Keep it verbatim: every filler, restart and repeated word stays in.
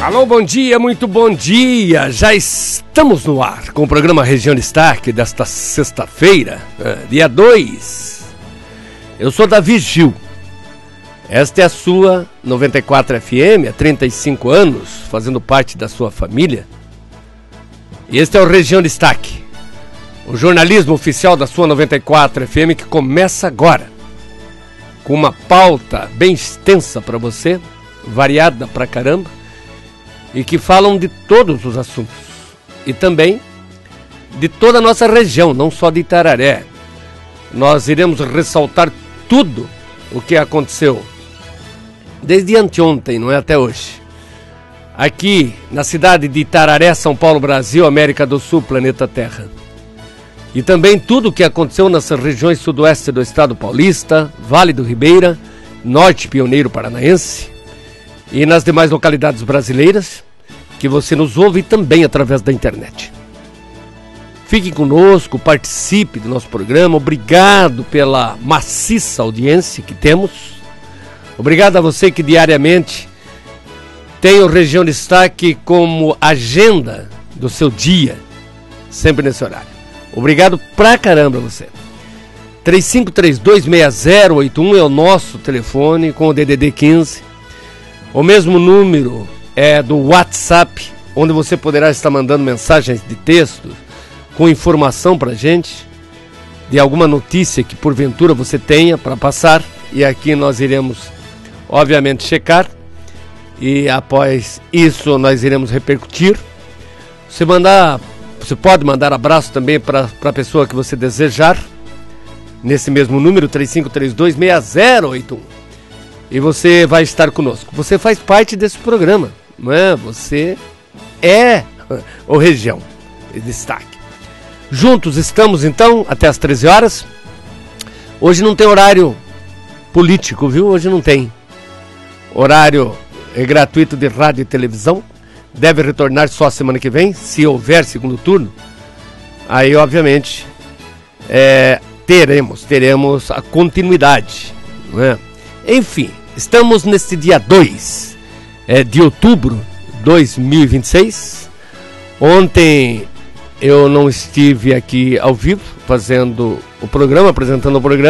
Alô, bom dia, muito bom dia. Já estamos no ar com o programa Região Destaque desta sexta-feira, dia dois. Eu sou Davi Gil. Esta é a sua noventa e quatro F M, há trinta e cinco anos, fazendo parte da sua família. E este é o Região Destaque, o jornalismo oficial da sua noventa e quatro F M, que começa agora, com uma pauta bem extensa para você, variada pra caramba, e que falam de todos os assuntos, e também de toda a nossa região, não só de Itararé. Nós iremos ressaltar tudo o que aconteceu desde anteontem, não é, até hoje, aqui na cidade de Itararé, São Paulo, Brasil, América do Sul, planeta Terra. E também tudo o que aconteceu nas regiões sudoeste do estado paulista, Vale do Ribeira, Norte Pioneiro Paranaense e nas demais localidades brasileiras, que você nos ouve também através da internet. Fique conosco, participe do nosso programa. Obrigado pela maciça audiência que temos. Obrigado a você que diariamente tem o Região Destaque como agenda do seu dia, sempre nesse horário. Obrigado pra caramba a você. três cinco três dois, seis zero oito um é o nosso telefone com o D D D quinze. O mesmo número é do WhatsApp, onde você poderá estar mandando mensagens de texto com informação pra gente de alguma notícia que porventura você tenha para passar, e aqui nós iremos obviamente checar e após isso nós iremos repercutir. Você mandar, você pode mandar abraço também para a pessoa que você desejar nesse mesmo número, três cinco três dois, seis zero oito um. E você vai estar conosco. Você faz parte desse programa, não é? Você é o Região Destaque. Juntos estamos então até as treze horas. Hoje não tem horário político, viu? Hoje não tem. Horário é gratuito de rádio e televisão. Deve retornar só semana que vem, se houver segundo turno. Aí, obviamente, é, teremos, teremos a continuidade, não é? Enfim, estamos neste dia dois é, de outubro de dois mil e vinte e seis. Ontem eu não estive aqui ao vivo fazendo o programa, apresentando o programa.